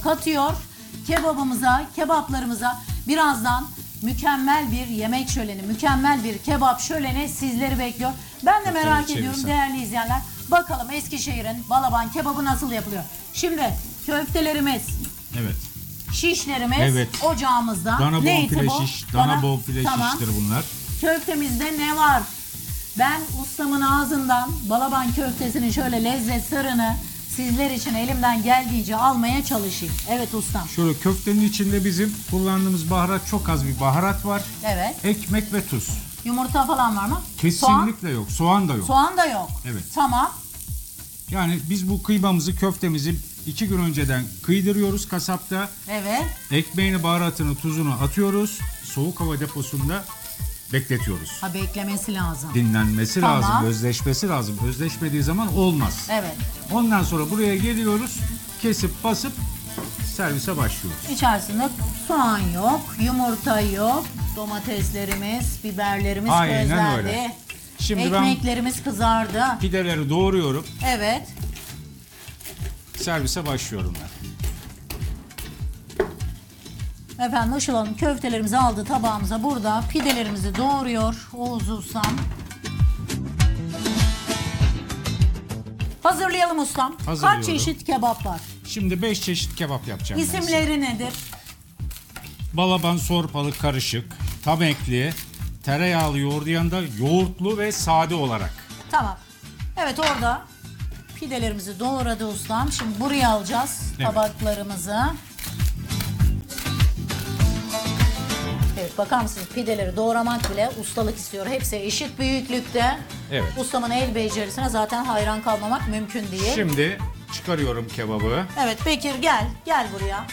katıyor. Kebabımıza, kebaplarımıza birazdan mükemmel bir yemek şöleni, mükemmel bir kebap şöleni sizleri bekliyor. Ben de merak ediyorum değerli izleyenler. Bakalım Eskişehir'in balaban kebabı nasıl yapılıyor? Şimdi köftelerimiz, evet, şişlerimiz ocağımızda. Dana bonfile şiş, dana bonfile şiştir bunlar. Köftemizde ne var? Ben ustamın ağzından balaban köftesinin şöyle lezzet sırrını sizler için elimden geldiğince almaya çalışayım. Evet ustam. Şöyle köftenin içinde bizim kullandığımız baharat, çok az bir baharat var. Evet. Ekmek ve tuz. Yumurta falan var mı? Kesinlikle yok. Soğan da yok. Soğan da yok. Evet. Tamam. Yani biz bu kıymamızı, köftemizi 2 gün önceden kıydırıyoruz kasapta. Evet. Ekmeğini, baharatını, tuzunu atıyoruz. Soğuk hava deposunda bekletiyoruz. Ha, beklemesi lazım. Dinlenmesi lazım, özleşmesi lazım. Özleşmediği zaman olmaz. Evet. Ondan sonra buraya geliyoruz. Kesip basıp servise başlıyoruz. İçerisinde soğan yok, yumurta yok, domateslerimiz, biberlerimiz Aynen közlendi. öyle. Şimdi ekmeklerimiz kızardı. ben pideleri doğruyorum. Evet. Servise başlıyorum ben. Efendim Işıl Hanım köftelerimizi aldı tabağımıza. Burada pidelerimizi doğruyor Oğuz ustam. Hazırlayalım ustam. Kaç çeşit kebap var? Şimdi 5 çeşit kebap yapacağım. İsimleri nedir? Balaban sorpalı karışık, tam ekli, tereyağlı yoğurdu yanında, yoğurtlu ve sade olarak. Tamam. Evet, orada pidelerimizi doğradı ustam. Şimdi buraya alacağız tabaklarımızı. Evet, bakar mısınız, pideleri doğramak bile ustalık istiyor. Hepsi eşit büyüklükte. Evet. Ustamın el becerisine zaten hayran kalmamak mümkün değil. Şimdi çıkarıyorum kebabı. Evet Bekir, gel buraya.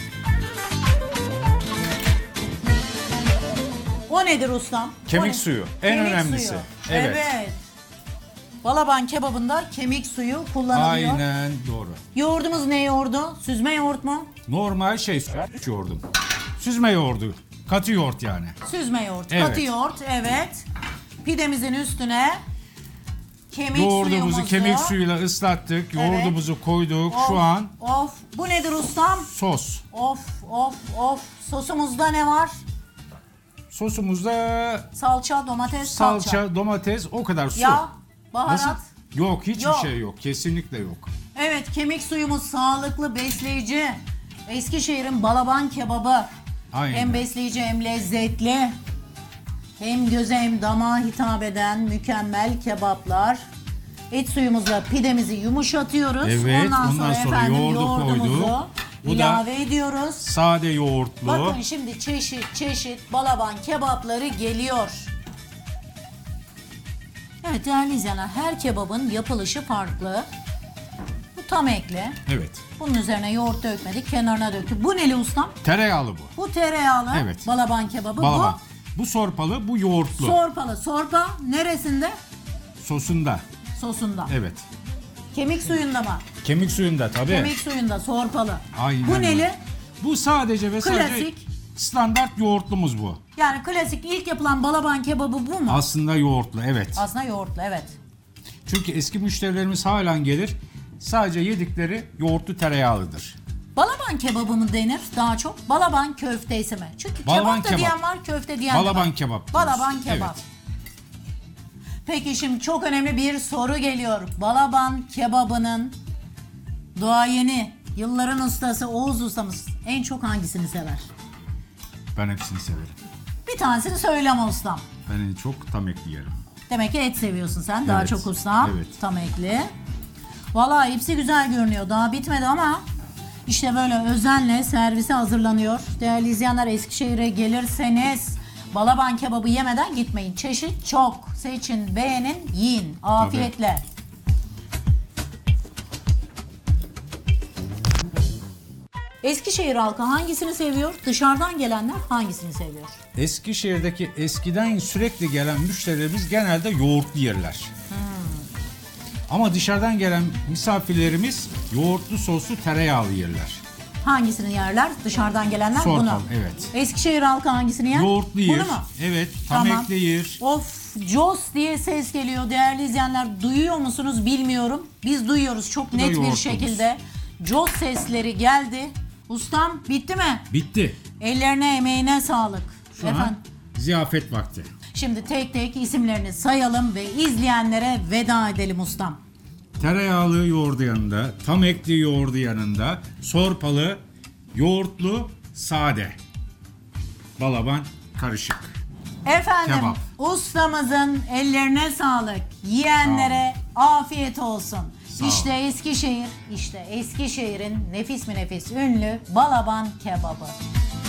O nedir ustam? Kemik suyu. En önemlisi. Suyu. Evet. Balaban kebabında kemik suyu kullanılıyor. Aynen doğru. Yoğurdumuz ne yoğurdu? Süzme yoğurt mu? Normal yoğurdum. Süzme yoğurdu. Katı yoğurt yani. Süzme yoğurt. Evet. Katı yoğurt, evet. Pidemizin üstüne kemik Yoğurdumuzu suyumuzu. kemik suyuyla ıslattık. Yoğurdumuzu koyduk. Of, Şu an Of. Bu nedir ustam? sos. Of. Sosumuzda ne var? Sosumuzda Salça, domates, salça, domates, o kadar su. yağ, baharat. Nasıl? Yok, hiçbir Yok. şey yok. Kesinlikle yok. Evet, kemik suyumuz sağlıklı, besleyici. Eskişehir'in balaban kebabı. Aynen. Hem besleyici hem lezzetli. Hem göze hem damağa hitap eden mükemmel kebaplar. Et suyumuzla pidemizi yumuşatıyoruz. Evet, ondan sonra efendim yoğurdu yoğurdumuzu koyduk. Bu ilave ediyoruz. Sade yoğurtlu. Bakın şimdi çeşit balaban kebapları geliyor. Evet değerli izleyenler, her kebabın yapılışı farklı. Bu tam ekli. Evet. Bunun üzerine yoğurt dökmedik, kenarına döktük. Bu neli ustam? Tereyağlı bu. Bu tereyağlı. Evet. Balaban kebabı. Balaban. Bu sorpalı, bu yoğurtlu. Sorpalı. Sorpa neresinde? Sosunda. Sosunda. Evet. Kemik suyunda mı? Kemik suyunda tabii. Kemik suyunda sorpalı. Aynen. Bu neli? Bu sadece ve sadece Klasik. standart yoğurtlumuz bu. Yani klasik ilk yapılan balaban kebabı bu mu? Aslında yoğurtlu, evet. Aslında yoğurtlu, evet. Çünkü eski müşterilerimiz halen gelir. Sadece yedikleri yoğurtlu tereyağlıdır. Balaban kebabı mı denir daha çok? Balaban köftesi mi? Çünkü Balaban kebap da kebap. diyen var, köfte diyen de var. Balaban kebap. Balaban kebap. Evet. Peki şimdi çok önemli bir soru geliyor. Balaban kebabının duayeni, yılların ustası Oğuz ustamız en çok hangisini sever? Ben hepsini severim. Bir tanesini söyleme ustam. Ben en çok tam ekli yerim. Demek ki et seviyorsun sen daha Evet, çok ustam. evet. Tam ekli. Vallahi hepsi güzel görünüyor. Daha bitmedi ama işte böyle özenle servise hazırlanıyor. Değerli izleyenler, Eskişehir'e gelirseniz balaban kebabı yemeden gitmeyin. Çeşit çok. Seçin, beğenin, yiyin. Afiyetle. Eskişehir halkı hangisini seviyor? Dışarıdan gelenler hangisini seviyor? Eskişehir'deki eskiden sürekli gelen müşterilerimiz genelde yoğurtlu yerler. Ama dışarıdan gelen misafirlerimiz yoğurtlu soslu tereyağlı yerler. Hangisini yerler? Dışarıdan gelenler Sorpal, bunu. evet. Eskişehir halkı hangisini yer? Yoğurtlu yer. Bunu mu? Evet, tam Tamam. ekli yer. Of, Jos diye ses geliyor değerli izleyenler. Duyuyor musunuz bilmiyorum. Biz duyuyoruz çok net bir yoğurtluğumuz. şekilde. Jos sesleri geldi. Ustam bitti mi? Bitti. Ellerine emeğine sağlık. Şu an ziyafet vakti. Şimdi tek tek isimlerini sayalım ve izleyenlere veda edelim ustam. Tereyağlı yoğurdu yanında, tam ekli yoğurdu yanında, sorpalı, yoğurtlu, sade. Balaban karışık. Efendim Kebap. ustamızın ellerine sağlık. Yiyenlere afiyet olsun. Sağ ol. İşte Eskişehir, işte Eskişehir'in nefis mi nefis ünlü balaban kebabı.